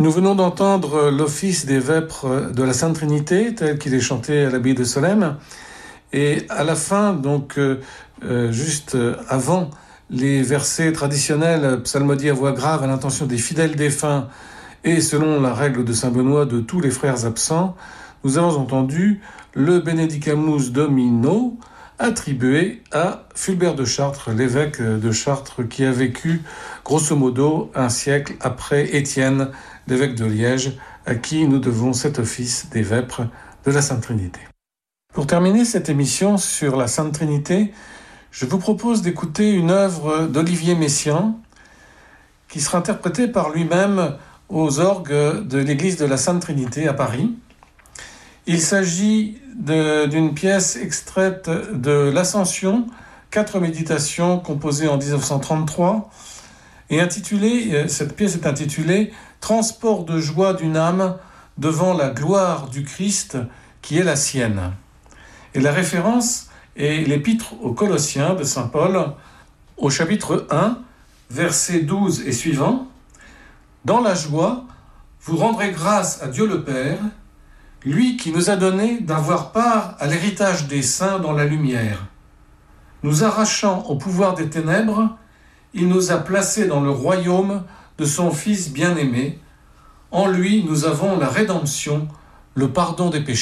Nous venons d'entendre l'office des vêpres de la Sainte Trinité, tel qu'il est chanté à l'abbaye de Solesmes. Et à la fin, donc juste avant les versets traditionnels psalmodiés à voix grave à l'intention des fidèles défunts et selon la règle de saint Benoît de tous les frères absents, nous avons entendu le Benedicamus Domino attribué à Fulbert de Chartres, l'évêque de Chartres qui a vécu grosso modo un siècle après Étienne, l'évêque de Liège, à qui nous devons cet office des vêpres de la Sainte Trinité. Pour terminer cette émission sur la Sainte Trinité, je vous propose d'écouter une œuvre d'Olivier Messiaen qui sera interprétée par lui-même aux orgues de l'église de la Sainte Trinité à Paris. Il s'agit d'une pièce extraite de l'Ascension, 4 méditations composées en 1933 et cette pièce est intitulée « Transport de joie d'une âme devant la gloire du Christ qui est la sienne ». Et la référence est l'épître aux Colossiens de saint Paul au chapitre 1, versets 12 et suivants. « Dans la joie, vous rendrez grâce à Dieu le Père, lui qui nous a donné d'avoir part à l'héritage des saints dans la lumière. Nous arrachant au pouvoir des ténèbres, il nous a placés dans le royaume de son Fils bien-aimé. En lui, nous avons la rédemption, le pardon des péchés. »